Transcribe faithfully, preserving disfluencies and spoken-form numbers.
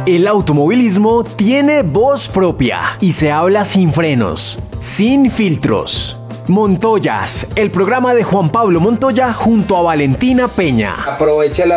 El automovilismo tiene voz propia y se habla sin frenos, sin filtros. Montoyas, el programa de Juan Pablo Montoya junto a Valentina Peña. Aproveche la